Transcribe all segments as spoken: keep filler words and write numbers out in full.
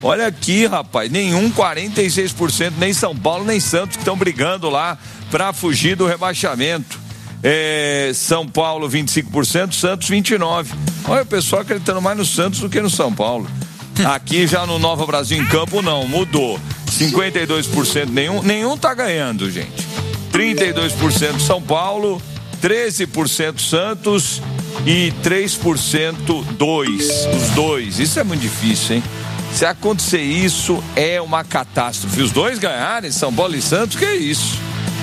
Olha aqui, rapaz, nenhum quarenta e seis por cento, nem São Paulo, nem Santos, que estão brigando lá para fugir do rebaixamento. É, São Paulo vinte e cinco por cento, Santos vinte e nove por cento. Olha o pessoal acreditando mais no Santos do que no São Paulo. Aqui já no Nova Brasil em Campo não, mudou. cinquenta e dois por cento, nenhum, nenhum tá ganhando, gente. trinta e dois por cento São Paulo, treze por cento Santos e três por cento dois, os dois. Isso é muito difícil, hein? Se acontecer isso, é uma catástrofe. Os dois ganharem, São Paulo e Santos, que é isso?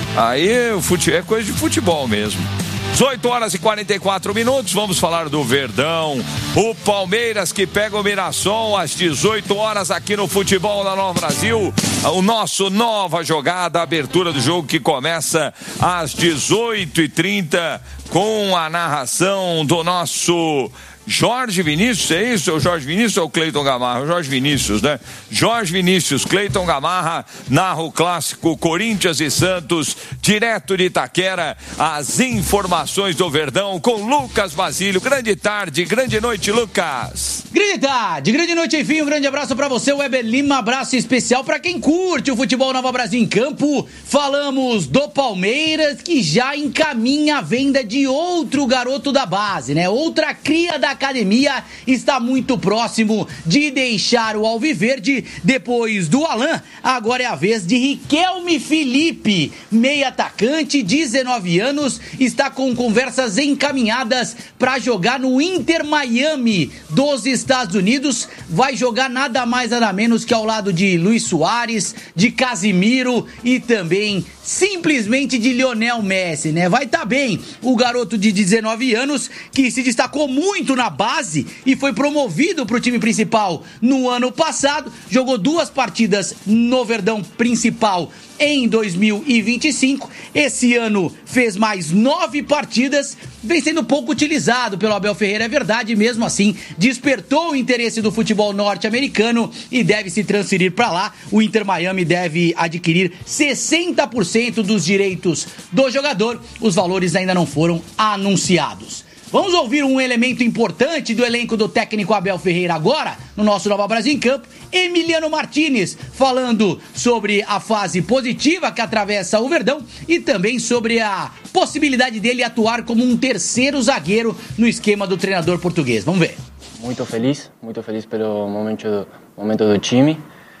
Aí o fute... é coisa de futebol mesmo. dezoito horas e quarenta e quatro minutos, vamos falar do Verdão. O Palmeiras que pega o Mirassol às dezoito horas aqui no Futebol da Nova Brasil. O nosso Nova Jogada, a abertura do jogo que começa às dezoito e trinta com a narração do nosso Jorge Vinícius, é isso? É o Jorge Vinícius ou o Cleiton Gamarra? O Jorge Vinícius, né? Jorge Vinícius, Cleiton Gamarra, narra o clássico Corinthians e Santos, direto de Itaquera, as informações do Verdão com Lucas Basílio. Grande tarde, grande noite, Lucas. Grande tarde, grande noite, enfim, um grande abraço pra você, Weber Lima, abraço especial pra quem curte o Futebol Nova Brasil em Campo. Falamos do Palmeiras, que já encaminha a venda de outro garoto da base, né? Outra cria da academia, está muito próximo de deixar o Alviverde. Depois do Alan, agora é a vez de Riquelme Felipe, meia atacante, dezenove anos, está com conversas encaminhadas para jogar no Inter Miami dos Estados Unidos. Vai jogar nada mais nada menos que ao lado de Luis Soares, de Casimiro e também simplesmente de Lionel Messi, né? Vai estar tá bem o garoto de dezenove anos, que se destacou muito na base e foi promovido para o time principal no ano passado, jogou duas partidas no Verdão principal em dois mil e vinte e cinco, esse ano fez mais nove partidas, vem sendo pouco utilizado pelo Abel Ferreira, é verdade, mesmo assim despertou o interesse do futebol norte-americano e deve se transferir para lá. O Inter Miami deve adquirir sessenta por cento dos direitos do jogador, os valores ainda não foram anunciados. Vamos ouvir um elemento importante do elenco do técnico Abel Ferreira agora, no nosso Nova Brasil em Campo, Emiliano Martínez, falando sobre a fase positiva que atravessa o Verdão e também sobre a possibilidade dele atuar como um terceiro zagueiro no esquema do treinador português. Vamos ver. Muito feliz, muito feliz pelo momento, momento do time.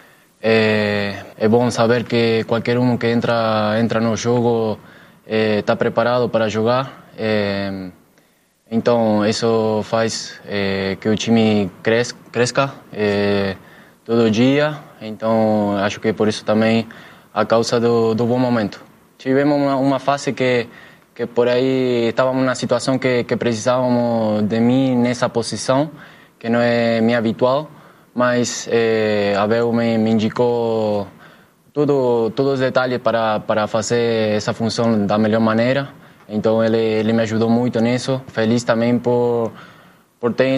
É, é bom saber que qualquer um que entra, entra no jogo está é, preparado para jogar. É, Então, isso faz é, que o time cres, cresça é, todo dia. Então, acho que por isso também a causa do, do bom momento. Tivemos uma, uma fase que, que por aí estávamos na situação que, que precisávamos de mim nessa posição, que não é minha habitual, mas é, Abel me, me indicou tudo, todos os detalhes para, para fazer essa função da melhor maneira. Então ele, ele me ajudou muito nisso. Feliz também por, por ter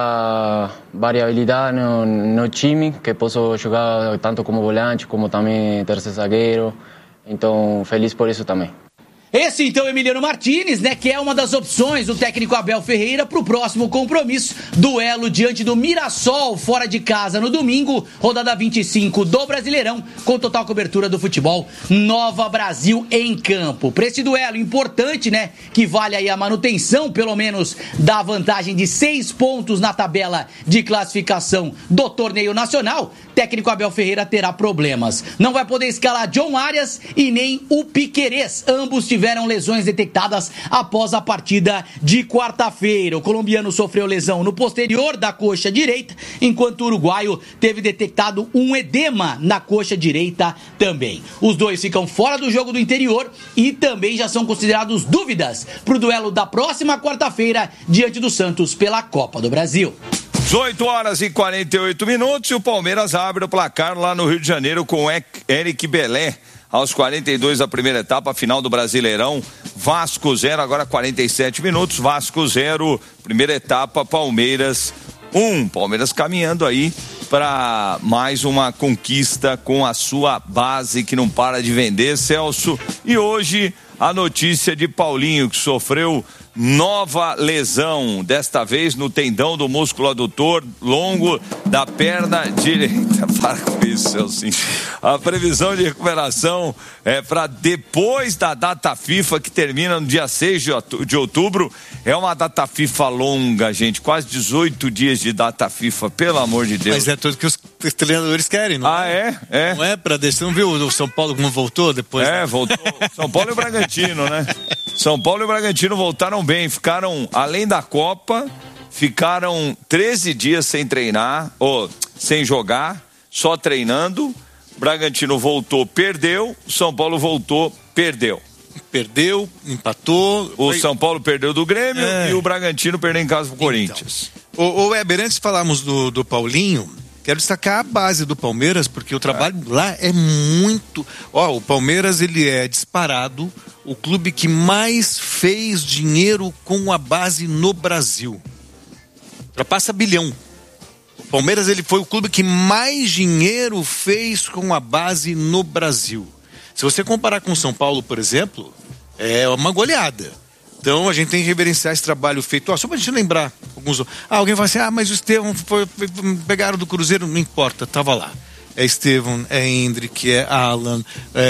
essa variabilidade no, no time, que posso jogar tanto como volante, como também terceiro zagueiro. Então feliz por isso também. Esse então Emiliano Martínez, né, que é uma das opções do técnico Abel Ferreira para o próximo compromisso, duelo diante do Mirassol fora de casa no domingo, rodada vinte e cinco do Brasileirão, com total cobertura do futebol Nova Brasil em Campo. Para esse duelo importante, né, que vale aí a manutenção, pelo menos, da vantagem de seis pontos na tabela de classificação do torneio nacional, técnico Abel Ferreira terá problemas. Não vai poder escalar John Arias e nem o Piquerez, ambos tiveram tiveram lesões detectadas após a partida de quarta-feira. O colombiano sofreu lesão no posterior da coxa direita, enquanto o uruguaio teve detectado um edema na coxa direita também. Os dois ficam fora do jogo do interior e também já são considerados dúvidas para o duelo da próxima quarta-feira diante do Santos pela Copa do Brasil. dezoito horas e quarenta e oito minutos e o Palmeiras abre o placar lá no Rio de Janeiro com Eric Belé. Aos quarenta e dois da primeira etapa, final do Brasileirão, Vasco zero, agora quarenta e sete minutos, Vasco zero, primeira etapa, Palmeiras um. Palmeiras caminhando aí para mais uma conquista com a sua base que não para de vender, Celso. E hoje a notícia de Paulinho, que sofreu nova lesão, desta vez no tendão do músculo adutor longo da perna direita. Para com isso, Celcinho. A previsão de recuperação é para depois da data FIFA, que termina no dia seis de outubro. É uma data FIFA longa, gente, quase dezoito dias de data FIFA, pelo amor de Deus. Mas é tudo que os treinadores querem, não ah, é? Ah, é? é? Não é pra deixar, não viu o São Paulo como voltou depois? É, voltou. São Paulo e o Bragantino, né? São Paulo e o Bragantino voltaram bem, ficaram, além da Copa, ficaram treze dias sem treinar, ou sem jogar, só treinando. Bragantino voltou, perdeu. São Paulo voltou, perdeu. Perdeu, empatou. O foi... São Paulo perdeu do Grêmio é. e o Bragantino perdeu em casa pro então, Corinthians. O, o Weber, antes de falarmos do, do Paulinho, quero destacar a base do Palmeiras, porque o trabalho é. lá é muito... Ó, o Palmeiras, ele é disparado o clube que mais fez dinheiro com a base no Brasil. Ultrapassa bilhão. O Palmeiras, ele foi o clube que mais dinheiro fez com a base no Brasil. Se você comparar com o São Paulo, por exemplo, é uma goleada. Então a gente tem que reverenciar esse trabalho feito. Ó, só pra gente lembrar alguns. Ah, alguém fala assim: ah, mas o Estevão foi, foi, pegaram do Cruzeiro, não importa, tava lá. É Estevão, é Hendrick, é Alan,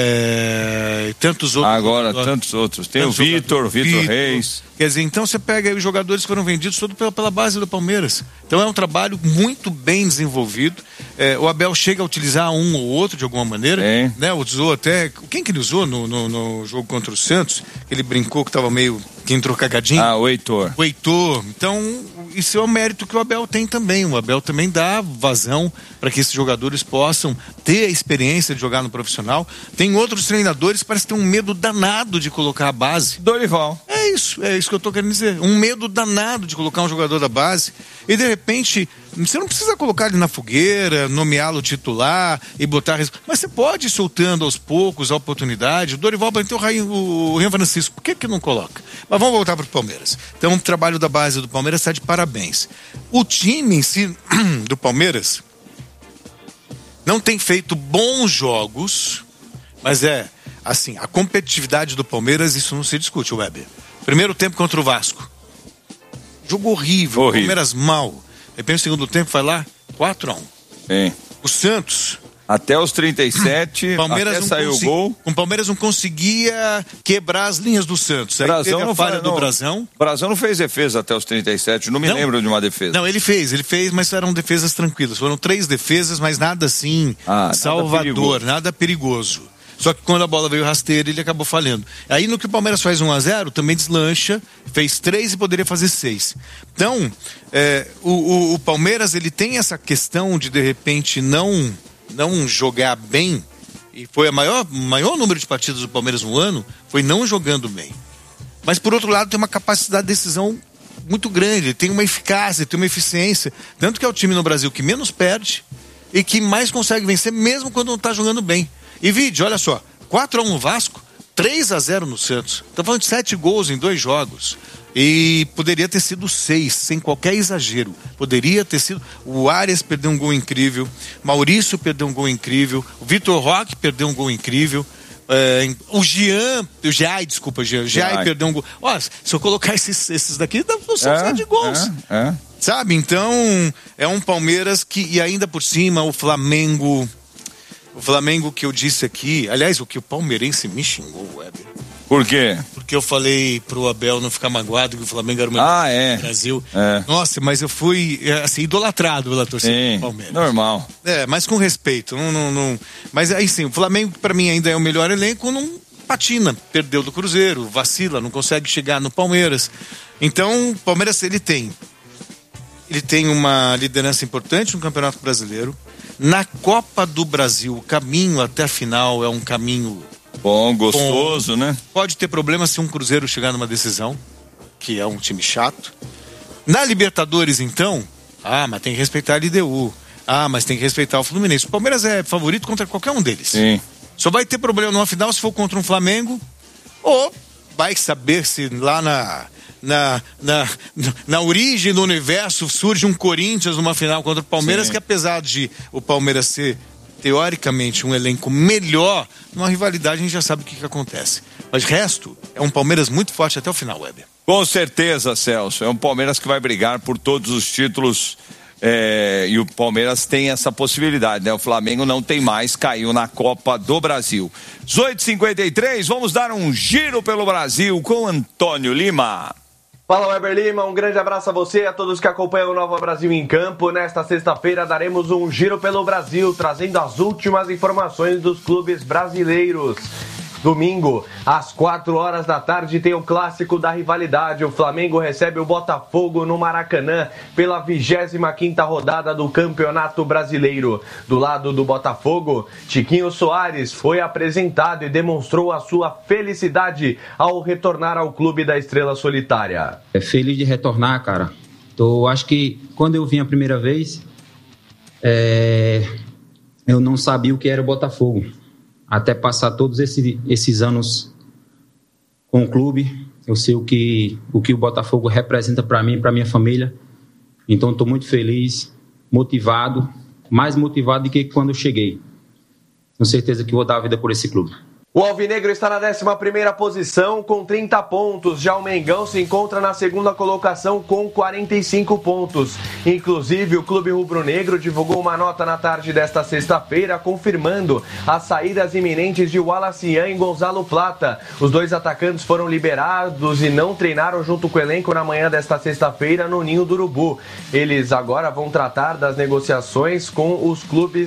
é... tantos outros. Agora, tantos outros. Tem tantos o Vitor, o Vitor Reis. Quer dizer, então você pega aí os jogadores que foram vendidos todos pela, pela base do Palmeiras. Então é um trabalho muito bem desenvolvido. É, o Abel chega a utilizar um ou outro de alguma maneira. É. Né? Usou até. Quem que ele usou no, no, no jogo contra o Santos? Ele brincou que estava meio. Que entrou cagadinho. Ah, o Heitor. O Heitor. Então, isso é o mérito que o Abel tem também. O Abel também dá vazão para que esses jogadores possam ter a experiência de jogar no profissional. Tem outros treinadores que parece ter um medo danado de colocar a base. Dorival. É isso, é isso que eu tô querendo dizer. Um medo danado de colocar um jogador da base e de repente você não precisa colocar ele na fogueira, nomeá-lo titular e botar... Mas você pode ir soltando aos poucos a oportunidade. O Dorival vai ter o Rian Francisco. Por que que não coloca? Mas vamos voltar para o Palmeiras. Então o trabalho da base do Palmeiras está de parabéns. O time em si do Palmeiras não tem feito bons jogos, mas é assim, a competitividade do Palmeiras, isso não se discute, Weber. Primeiro tempo contra o Vasco. Jogo horrível, horrível. Palmeiras mal. De repente, no segundo tempo, vai lá, quatro a um. Sim. O Santos... Até os trinta e sete, Palmeiras até saiu consegui... o gol. O Palmeiras não conseguia quebrar as linhas do Santos. Aí Brasão teve a não falha faz, do não. Brasão. Brasão não fez defesa até os trinta e sete, não me não. lembro de uma defesa. Não, ele fez, ele fez, mas eram defesas tranquilas. Foram três defesas, mas nada assim, ah, salvador, nada perigoso. nada perigoso. Só que quando a bola veio rasteira, ele acabou falhando. Aí no que o Palmeiras faz um a zero, também deslancha, fez três e poderia fazer seis. Então, é, o, o, o Palmeiras, ele tem essa questão de, de repente, não, não jogar bem, e foi a maior, maior número de partidas do Palmeiras no ano, foi não jogando bem. Mas, por outro lado, tem uma capacidade de decisão muito grande, tem uma eficácia, tem uma eficiência. Tanto que é o time no Brasil que menos perde e que mais consegue vencer, mesmo quando não está jogando bem. E vídeo, olha só, quatro a um no Vasco, três a zero no Santos. Estamos falando de sete gols em dois jogos. E poderia ter sido seis, sem qualquer exagero. Poderia ter sido. O Arias perdeu um gol incrível, Maurício perdeu um gol incrível, o Vitor Roque perdeu um gol incrível. É, o Jean, o Jai, desculpa, Jean, Jai perdeu um gol. Ó, se eu colocar esses, esses daqui, dá pra você é, de gols. É, é. Sabe? Então, é um Palmeiras que, e ainda por cima, o Flamengo. O Flamengo que eu disse aqui, aliás, o que o palmeirense me xingou, Weber. Por quê? Porque eu falei pro Abel não ficar magoado que o Flamengo era o melhor ah, é. do Brasil. É. Nossa, mas eu fui, assim, idolatrado pela torcida sim, do Palmeiras. Normal. É, mas com respeito. Não, não, não... Mas aí sim, o Flamengo pra mim ainda é o melhor elenco, não patina. Perdeu do Cruzeiro, vacila, não consegue chegar no Palmeiras. Então, o Palmeiras, ele tem. Ele tem uma liderança importante no Campeonato Brasileiro. Na Copa do Brasil, o caminho até a final é um caminho bom, gostoso, bom. né? Pode ter problema se um Cruzeiro chegar numa decisão, que é um time chato. Na Libertadores, então, ah, mas tem que respeitar a L D U. Ah, mas tem que respeitar o Fluminense. O Palmeiras é favorito contra qualquer um deles. Sim. Só vai ter problema numa final se for contra um Flamengo, ou vai saber se lá na... Na, na, na origem do universo surge um Corinthians numa final contra o Palmeiras. Sim. Que apesar de o Palmeiras ser teoricamente um elenco melhor, numa rivalidade a gente já sabe o que, que acontece. Mas o resto é um Palmeiras muito forte até o final, Weber. Com certeza, Celso. É um Palmeiras que vai brigar por todos os títulos. É, e o Palmeiras tem essa possibilidade, né? O Flamengo não tem mais, caiu na Copa do Brasil. dezoito e cinquenta e três, vamos dar um giro pelo Brasil com Antônio Lima. Fala, Weber Lima, um grande abraço a você e a todos que acompanham o Nova Brasil em Campo. Nesta sexta-feira daremos um giro pelo Brasil, trazendo as últimas informações dos clubes brasileiros. Domingo, às quatro horas da tarde, tem o clássico da rivalidade. O Flamengo recebe o Botafogo no Maracanã pela vigésima quinta rodada do Campeonato Brasileiro. Do lado do Botafogo, Tiquinho Soares foi apresentado e demonstrou a sua felicidade ao retornar ao clube da Estrela Solitária. É feliz de retornar, cara. Tô, acho que quando eu vim a primeira vez, é, eu não sabia o que era o Botafogo. Até passar todos esse, esses anos com o clube, eu sei o que o, que o Botafogo representa para mim e para minha família. Então estou muito feliz, motivado, mais motivado do que quando eu cheguei. Tenho certeza que vou dar a vida por esse clube. O Alvinegro está na décima primeira posição com trinta pontos. Já o Mengão se encontra na segunda colocação com quarenta e cinco pontos. Inclusive, o Clube Rubro-Negro divulgou uma nota na tarde desta sexta-feira confirmando as saídas iminentes de Wallace Ian e Gonzalo Plata. Os dois atacantes foram liberados e não treinaram junto com o elenco na manhã desta sexta-feira no Ninho do Urubu. Eles agora vão tratar das negociações com os clubes